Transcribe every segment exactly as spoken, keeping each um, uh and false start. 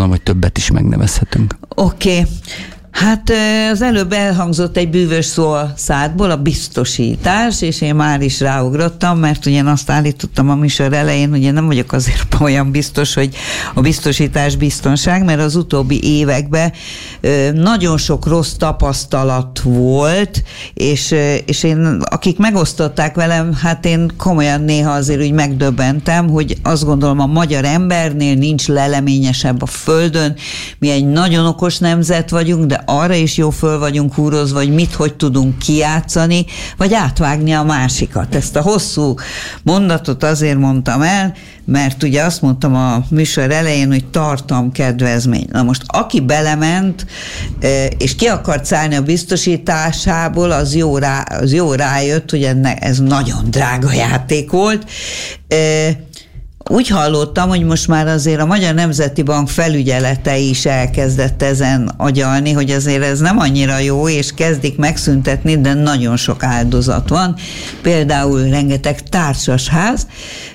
gondolom, hogy többet is megnevezhetünk. Oké. Okay. Hát az előbb elhangzott egy bűvös szó a szádból, a biztosítás, és én már is ráugrottam, mert ugye azt állítottam a műsor elején, hogy én nem vagyok azért olyan biztos, hogy a biztosítás biztonság, mert az utóbbi években nagyon sok rossz tapasztalat volt, és, és én, akik megosztották velem, hát én komolyan néha azért úgy megdöbbentem, hogy azt gondolom, a magyar embernél nincs leleményesebb a földön, mi egy nagyon okos nemzet vagyunk, de arra is jó föl vagyunk húrozva, hogy mit, hogy tudunk kijátszani, vagy átvágni a másikat. Ezt a hosszú mondatot azért mondtam el, mert ugye azt mondtam a műsor elején, hogy tartalomkedvezmény. Na most, aki belement, és ki akart szállni a biztosításából, az jó, rá, az jó rájött, hogy ez nagyon drága játék volt. Úgy hallottam, hogy most már azért a Magyar Nemzeti Bank felügyelete is elkezdett ezen agyalni, hogy azért ez nem annyira jó, és kezdik megszüntetni, de nagyon sok áldozat van. Például rengeteg társasház.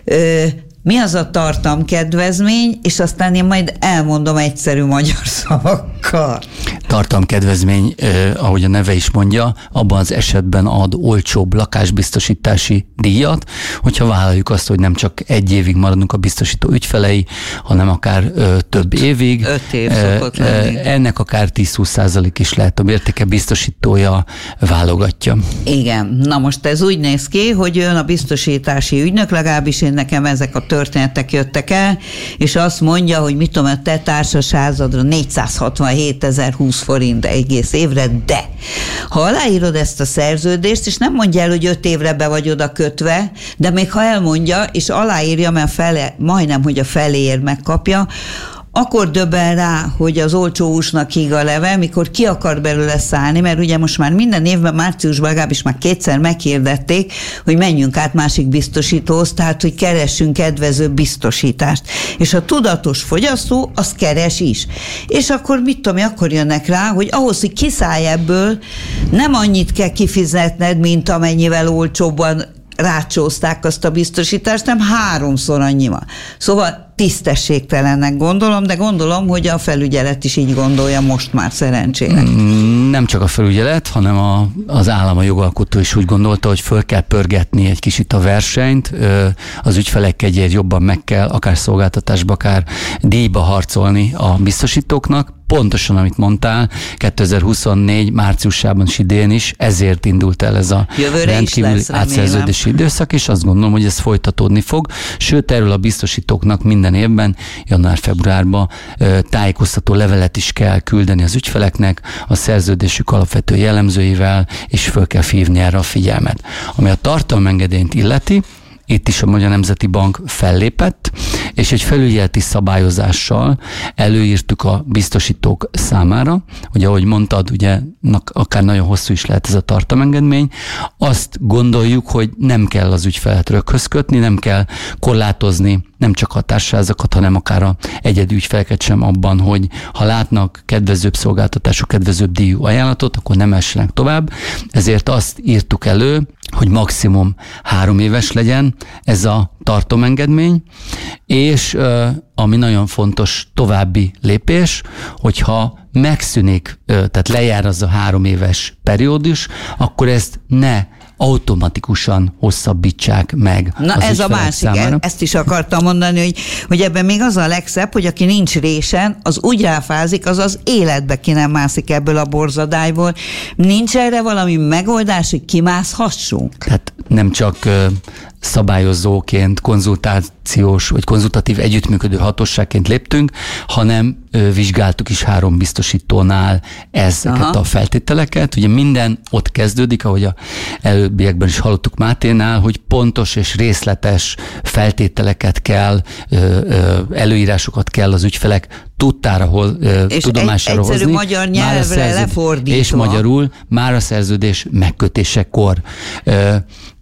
Mi az a tartalomkedvezmény, és aztán én majd elmondom egyszerű magyar szavakkal. Tartalomkedvezmény, eh, ahogy a neve is mondja, abban az esetben ad olcsóbb lakásbiztosítási díjat, hogyha vállaljuk azt, hogy nem csak egy évig maradunk a biztosító ügyfelei, hanem akár eh, több évig. Öt év szokott lenni. Eh, ennek akár tíz-húsz százalék is lehet, a mértéke biztosítója válogatja. Igen. Na most ez úgy néz ki, hogy jön a biztosítási ügynök, legalábbis én nekem ezek a történetek jöttek el, és azt mondja, hogy mit tudom, a te társasházadra négyszázhatvanhétezer húsz forint egész évre, de ha aláírod ezt a szerződést, és nem mondja el, hogy öt évre be vagy oda kötve, de még ha elmondja, és aláírja, mert fele, majdnem, hogy a feléért megkapja, akkor döbben rá, hogy az olcsó húsnak híg a leve, mikor ki akar belőle szállni, mert ugye most már minden évben, márciusban legalábbis már kétszer meghirdették, hogy menjünk át másik biztosítóhoz, tehát hogy keressünk kedvezőbb biztosítást. És a tudatos fogyasztó az keres is. És akkor mit tudom, akkor jönnek rá, hogy ahhoz, hogy kiszállj ebből, nem annyit kell kifizetned, mint amennyivel olcsóbban rácsózták azt a biztosítást, nem háromszor annyival. Szóval tisztességtelennek gondolom, de gondolom, hogy a felügyelet is így gondolja most már szerencsére. Nem csak a felügyelet, hanem a, az állam, a jogalkotó is úgy gondolta, hogy föl kell pörgetni egy kicsit a versenyt, az ügyfelek egyért jobban meg kell, akár szolgáltatásba, akár díjba harcolni a biztosítóknak. Pontosan, amit mondtál, kétezer-huszonnégy márciusában is idén is, ezért indult el ez a jövőre rendkívüli átszerződési időszak, és azt gondolom, hogy ez folytatódni fog. Sőt, erről a biztosítóknak minden évben, január-februárban tájékoztató levelet is kell küldeni az ügyfeleknek, a szerződésük alapvető jellemzőivel, és föl kell hívni erre a figyelmet. Ami a tartalomengedélyt illeti, itt is a Magyar Nemzeti Bank fellépett, és egy felügyeleti szabályozással előírtuk a biztosítók számára, hogy ahogy mondtad, ugye akár nagyon hosszú is lehet ez a tartalomengedmény, azt gondoljuk, hogy nem kell az ügyfelet röghöz kötni, nem kell korlátozni nem csak a társaságokat, hanem akár a egyedi ügyfeleket sem abban, hogy ha látnak kedvezőbb szolgáltatású, kedvezőbb díjú ajánlatot, akkor nem essenek tovább. Ezért azt írtuk elő, hogy maximum három éves legyen ez a tartalomengedmény, és ami nagyon fontos további lépés, hogyha megszűnik, tehát lejár az a három éves periódus, akkor ezt ne automatikusan hosszabbítsák meg. Na ez a másik, számára. Ezt is akartam mondani, hogy, hogy ebben még az a legszebb, hogy aki nincs résen, az úgy ráfázik, az az életbe ki nem mászik ebből a borzadályból. Nincs erre valami megoldás, hogy kimászhassunk? Tehát nem csak szabályozóként, konzultációs vagy konzultatív együttműködő hatóságként léptünk, hanem vizsgáltuk is három biztosítónál ezeket Aha. a feltételeket. Ugye minden ott kezdődik, ahogy a előbbiekben is hallottuk Máténál, hogy pontos és részletes feltételeket kell, előírásokat kell az ügyfelek tudtára hol, és tudomására egy, egyszerű hozni. magyar nyelvre szerződ, lefordítva. És magyarul már a szerződés megkötésekor.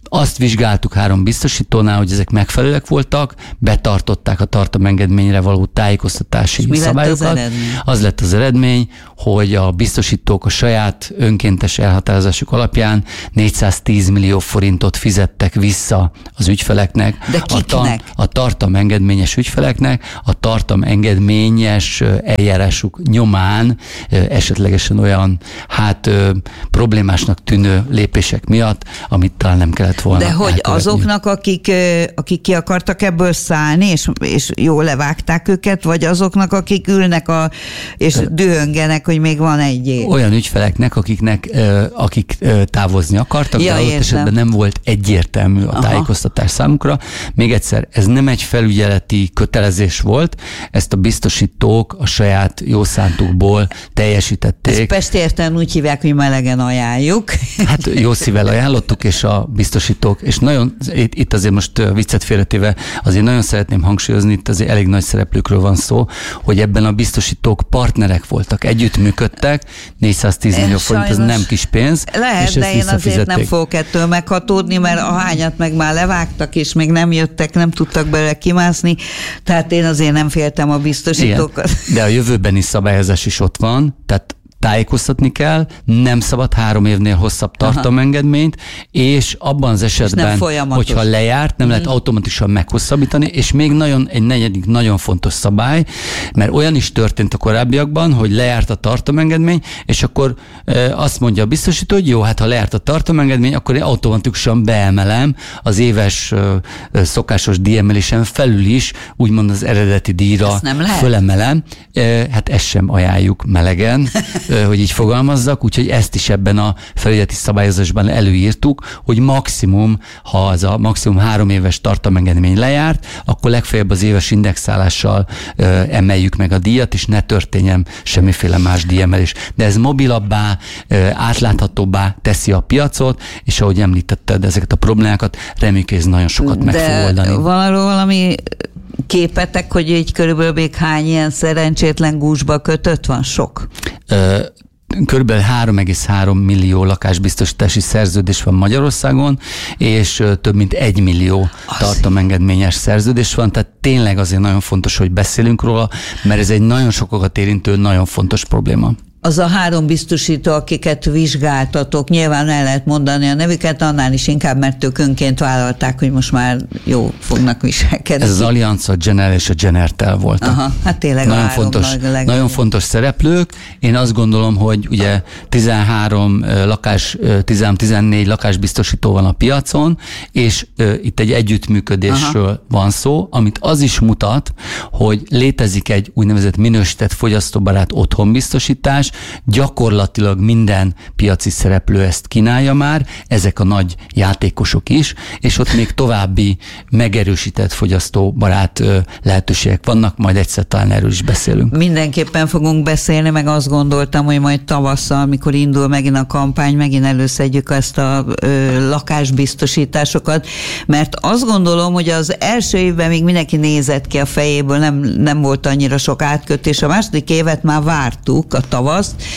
Azt vizsgáltuk három biztosítónál, hogy ezek megfelelőek voltak, betartották a tartalomengedményre való tájékoztatási mi szabályokat. Lett az, az lett az eredmény, hogy a biztosítók a saját önkéntes elhatározásuk alapján négyszáztíz millió forintot fizettek vissza az ügyfeleknek. De kiknek? A, a tartalomengedményes ügyfeleknek, a tartalomengedményes eljárásuk nyomán esetlegesen olyan hát problémásnak tűnő lépések miatt, amit talán nem kellett volna. De hogy elkövetni. Azoknak, akik, akik ki akartak ebből szállni, és, és jól levágták őket, vagy azoknak, akik ülnek a, és dühöngenek, hogy még van egy év? Olyan ügyfeleknek, akiknek, akik távozni akartak, ja, de adott esetben nem volt egyértelmű a tájékoztatás számukra. Még egyszer, ez nem egy felügyeleti kötelezés volt, ezt a biztosítók a saját jószántukból teljesítették. Ezt Pesti értelemben úgy hívják, hogy melegen ajánljuk. Hát jó szívvel ajánlottuk, és a biztosítók, és nagyon, itt, itt azért most viccet félretéve, azért nagyon szeretném hangsúlyozni, itt azért elég nagy szereplőkről van szó, hogy ebben a biztosítók partnerek voltak, együttműködtek, négyszáztíz millió forint, ez nem kis pénz. Lehet, de én azért nem fogok ettől meghatódni, mert a hányat meg már levágtak, és még nem jöttek, nem tudtak belőle kimászni, tehát én azért nem féltem a biztosítókat. Igen, de a jövőbeni szabályozás is ott van, tehát tájékoztatni kell, nem szabad három évnél hosszabb tartalomengedményt, és abban az esetben, hogyha lejárt, nem mm. lehet automatikusan meghosszabbítani, és még nagyon, egy negyedik nagyon fontos szabály, mert olyan is történt a korábbiakban, hogy lejárt a tartalomengedmény, és akkor e, azt mondja a biztosító, hogy jó, hát ha lejárt a tartalomengedmény, akkor én automatikusan beemelem az éves e, szokásos díjemelésen felül is, úgymond az eredeti díjra fölemelem. E, hát ezt sem ajánljuk melegen, hogy így fogalmazzak, úgyhogy ezt is ebben a felügyeleti szabályozásban előírtuk, hogy maximum, ha az a maximum három éves tartalomengedmény lejárt, akkor legfeljebb az éves indexálással ö, emeljük meg a díjat, és ne történjen semmiféle más díjemelés. De ez mobilabbá, ö, átláthatóbbá teszi a piacot, és ahogy említetted ezeket a problémákat, reméljük, ez nagyon sokat meg fog oldani. De valahol valami képetek, hogy így körülbelül még hány ilyen szerencsétlen gúzsba kötött van? Sok? Ö, Körülbelül három egész három millió lakásbiztosítási szerződés van Magyarországon, és több mint egy millió tartalomengedményes szerződés van, tehát tényleg azért nagyon fontos, hogy beszélünk róla, mert ez egy nagyon sokakat érintő, nagyon fontos probléma. Az a három biztosító, akiket vizsgáltatok, nyilván el lehet mondani a nevüket, annál is inkább, mert ők önként vállalták, hogy most már jó fognak viselkedni. Ez az Allianz, a General és a Genertel voltak. Aha, hát tényleg nagyon fontos, nagyon fontos szereplők. Én azt gondolom, hogy ugye tizenhárom lakás, tizennégy lakásbiztosító van a piacon, és uh, itt egy együttműködésről Aha. van szó, amit az is mutat, hogy létezik egy úgynevezett minősített fogyasztóbarát otthonbiztosítás, gyakorlatilag minden piaci szereplő ezt kínálja már, ezek a nagy játékosok is, és ott még további megerősített fogyasztóbarát lehetőségek vannak, majd egyszer talán erről is beszélünk. Mindenképpen fogunk beszélni, meg azt gondoltam, hogy majd tavasszal, amikor indul megint a kampány, megint előszedjük ezt a ö, lakásbiztosításokat, mert azt gondolom, hogy az első évben még mindenki nézett ki a fejéből, nem, nem volt annyira sok átkötés, a második évet már vártuk, a tavasz.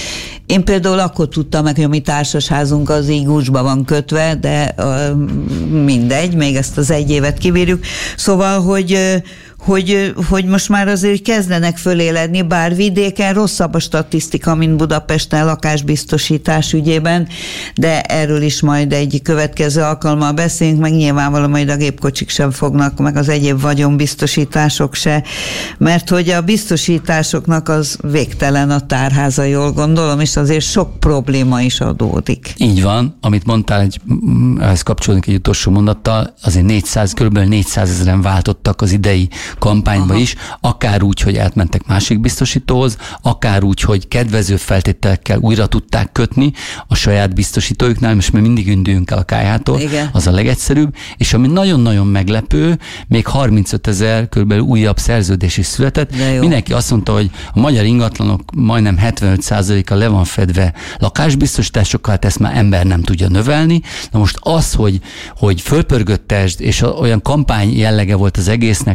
Én például akkor tudtam meg, hogy a mi társasházunk az így gúzsba van kötve, de uh, mindegy, még ezt az egy évet kibírjuk. Szóval, hogy uh, Hogy, hogy most már azért kezdenek föléledni, bár vidéken rosszabb a statisztika, mint Budapesten lakásbiztosítás ügyében, de erről is majd egy következő alkalommal beszélünk, meg nyilvánvalóan majd a gépkocsik sem fognak, meg az egyéb vagyonbiztosítások se, mert hogy a biztosításoknak az végtelen a tárháza, jól gondolom, és azért sok probléma is adódik. Így van, amit mondtál, egy, ehhez kapcsolódik egy utolsó mondattal, azért négyszáz, körülbelül négyszázezren váltottak az idei kampányba Aha. is, akár úgy, hogy átmentek másik biztosítóhoz, akár úgy, hogy kedvező feltételekkel újra tudták kötni a saját biztosítójuknál, most már mindig ündüljünk el a ká há-tól, az a legegyszerűbb, és ami nagyon-nagyon meglepő, még harmincötezer körülbelül újabb szerződés is született. Mindenki azt mondta, hogy a magyar ingatlanok majdnem hetvenöt százaléka le van fedve lakásbiztosításokkal, hát ezt már ember nem tudja növelni. Na most az, hogy, hogy fölpörgött test, és olyan kampány jellege volt az egésznek, tehát az ember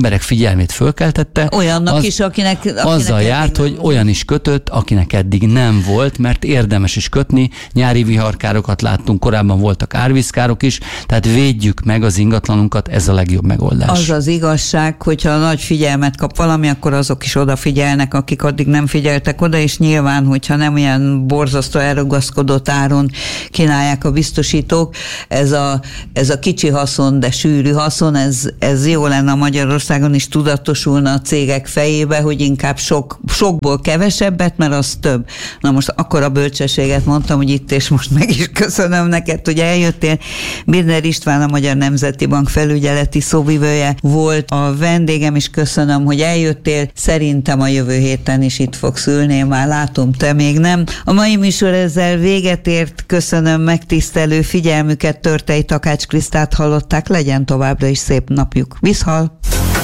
emberek figyelmét fölkeltette. Olyannak az, is, akinek, akinek azzal járt, hogy volt. Olyan is kötött, akinek eddig nem volt, mert érdemes is kötni. Nyári viharkárokat láttunk, korábban voltak árvízkárok is, tehát védjük meg az ingatlanunkat, ez a legjobb megoldás. Az az igazság, hogyha nagy figyelmet kap valami, akkor azok is odafigyelnek, akik addig nem figyeltek oda, és nyilván, hogyha nem olyan borzasztó elrugaszkodott áron kínálják a biztosítók, ez a, ez a kicsi haszon, de sűrű haszon, ez, ez jó lenne a Magyarországon is tudatosulna a cégek fejébe, hogy inkább sok, sokból kevesebbet, mert az több. Na most akkor a bölcsességet mondtam, hogy itt és most meg is köszönöm neked, hogy eljöttél. Birner István, a Magyar Nemzeti Bank felügyeleti szóvivője volt a vendégem, és köszönöm, hogy eljöttél. Szerintem a jövő héten is itt fogsz ülni, én már látom, te még nem. A mai műsor ezzel véget ért. Köszönöm megtisztelő figyelmüket, Törtei Takács Krisztát hallották, legyen továbbra is szép napjuk. Viszhal!